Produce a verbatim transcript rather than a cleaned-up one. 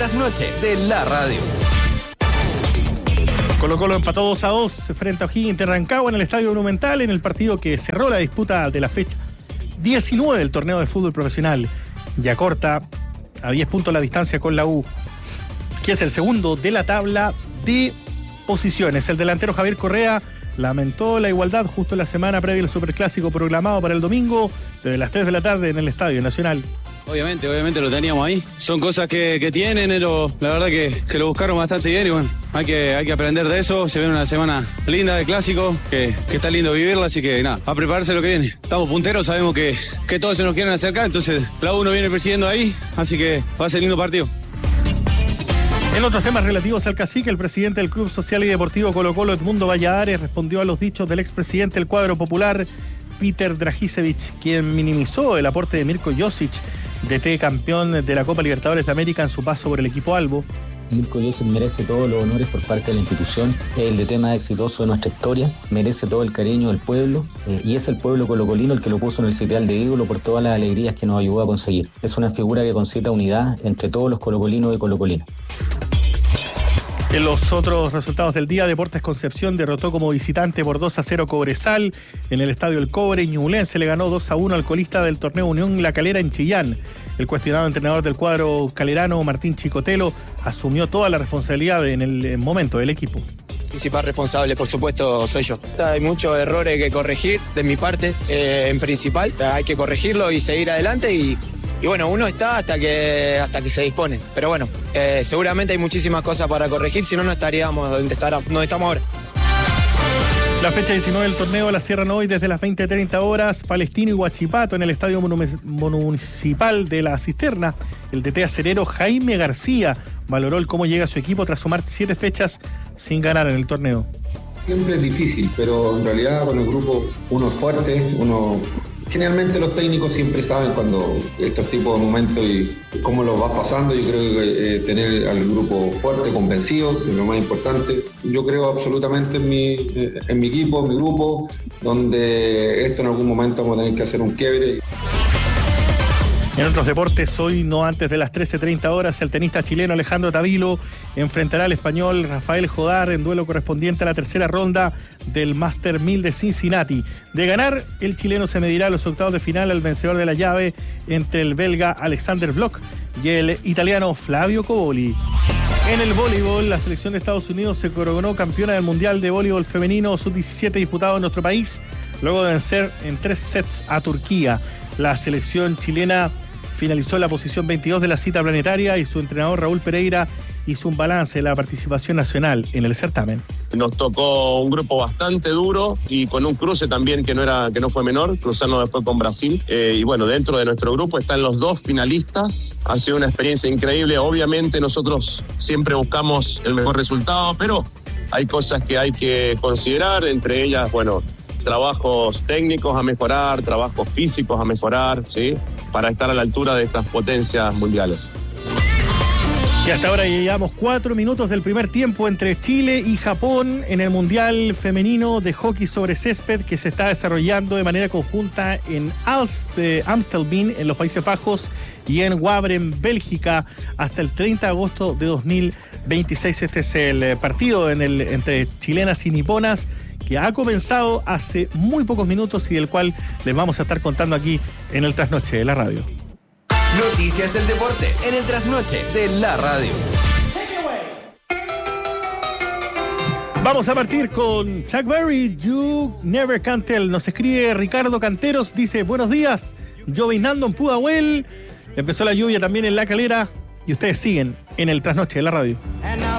trasnoche de la radio. Colo-Colo empató dos a dos frente a O'Higgins de Rancagua en el Estadio Monumental en el partido que cerró la disputa de la fecha diecinueve del torneo de fútbol profesional. Ya corta a diez puntos la distancia con la U, que es el segundo de la tabla de posiciones. El delantero Javier Correa lamentó la igualdad justo en la semana previa al Superclásico programado para el domingo desde las tres de la tarde en el Estadio Nacional. Obviamente, obviamente lo teníamos ahí. Son cosas que, que tienen, pero la verdad que, que lo buscaron bastante bien y bueno, hay que, hay que aprender de eso. Se viene una semana linda de clásico, que, que está lindo vivirla, así que nada, a prepararse lo que viene. Estamos punteros, sabemos que, que todos se nos quieren acercar, entonces la U nos viene persiguiendo ahí, así que va a ser lindo partido. En otros temas relativos al cacique, el presidente del Club Social y Deportivo Colo-Colo, Edmundo Valladares, respondió a los dichos del expresidente del cuadro popular, Peter Dragisevich, quien minimizó el aporte de Mirko Josic, D T campeón de la Copa Libertadores de América en su paso por el equipo albo. Mirko Josic merece todos los honores por parte de la institución, es el D T más exitoso de nuestra historia, merece todo el cariño del pueblo eh, y es el pueblo colocolino el que lo puso en el sitial de ídolo por todas las alegrías que nos ayudó a conseguir. Es una figura que concita unidad entre todos los colocolinos y colocolinas. En los otros resultados del día, Deportes Concepción derrotó como visitante por dos a cero Cobresal en el Estadio El Cobre. Ñublense le ganó dos a uno al colista del torneo Unión La Calera en Chillán. El cuestionado entrenador del cuadro calerano, Martín Chicotelo, asumió toda la responsabilidad en el momento del equipo. Principal responsable, por supuesto, soy yo. Hay muchos errores que corregir de mi parte, eh, en principal. O sea, hay que corregirlo y seguir adelante y... Y bueno, uno está hasta que hasta que se dispone. Pero bueno, eh, seguramente hay muchísimas cosas para corregir, si no, no estaríamos donde, estar, donde estamos ahora. La fecha diecinueve del torneo la cierran hoy desde las veinte treinta horas Palestino y Huachipato en el Estadio Municipal de La Cisterna. El D T acerero Jaime García valoró el cómo llega su equipo tras sumar siete fechas sin ganar en el torneo. Siempre es difícil, pero en realidad con el grupo uno es fuerte, uno... Generalmente los técnicos siempre saben cuando estos tipos de momentos y cómo los va pasando. Yo creo que eh, tener al grupo fuerte, convencido, es lo más importante. Yo creo absolutamente en mi, eh, en mi equipo, en mi grupo, donde esto en algún momento vamos a tener que hacer un quiebre. En otros deportes, hoy no antes de las trece treinta horas, el tenista chileno Alejandro Tavilo enfrentará al español Rafael Jodar en duelo correspondiente a la tercera ronda del Master mil de Cincinnati. De ganar, el chileno se medirá a los octavos de final al vencedor de la llave entre el belga Alexander Bloch y el italiano Flavio Coboli. En el voleibol, la selección de Estados Unidos se coronó campeona del Mundial de Voleibol Femenino sub diecisiete disputado en nuestro país, luego de vencer en tres sets a Turquía. La selección chilena finalizó en la posición veintidós de la cita planetaria y su entrenador Raúl Pereira hizo un balance de la participación nacional en el certamen. Nos tocó un grupo bastante duro y con un cruce también que no era que no fue menor, cruzarnos después con Brasil. Eh, y bueno, dentro de nuestro grupo están los dos finalistas. Ha sido una experiencia increíble. Obviamente nosotros siempre buscamos el mejor resultado, pero hay cosas que hay que considerar, entre ellas, bueno, trabajos técnicos a mejorar, trabajos físicos a mejorar, ¿sí? Para estar a la altura de estas potencias mundiales. Y hasta ahora llevamos cuatro minutos del primer tiempo entre Chile y Japón en el Mundial Femenino de Hockey sobre Césped que se está desarrollando de manera conjunta en Amstelveen, en los Países Bajos, y en Wavre, en Bélgica, hasta el treinta de agosto de dos mil veintiséis. Este es el partido en el, entre chilenas y niponas, que ha comenzado hace muy pocos minutos y del cual les vamos a estar contando aquí en el Trasnoche de la Radio. Noticias del deporte en el Trasnoche de la Radio. Vamos a partir con Chuck Berry, You Never Can Tell. Nos escribe Ricardo Canteros, dice: buenos días, llovinando en Pudahuel. Empezó la lluvia también en La Calera y ustedes siguen en el Trasnoche de la Radio.